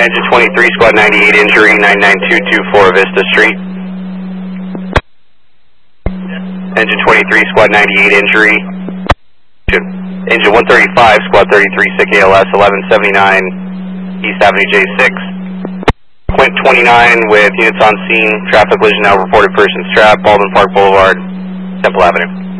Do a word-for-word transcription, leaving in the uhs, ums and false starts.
Engine twenty-three, squad ninety-eight, injury, nine nine two two four Vista Street. Engine twenty-three, squad ninety-eight, injury. Engine one thirty-five, squad thirty-three, sick A L S, eleven seventy-nine East Avenue J six. Quint twenty-nine with units on scene, traffic collision now reported, persons trapped, Baldwin Park Boulevard, Temple Avenue.